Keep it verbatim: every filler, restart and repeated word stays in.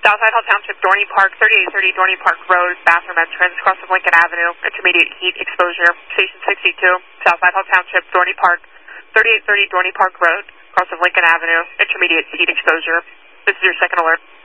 Southside Hall Township, Dorney Park, thirty-eight thirty Dorney Park Road, bathroom entrance, cross of Lincoln Avenue, intermediate heat exposure, station sixty-two, Southside Hall Township, Dorney Park, thirty-eight thirty Dorney Park Road, cross of Lincoln Avenue, intermediate heat exposure. This is your second alert.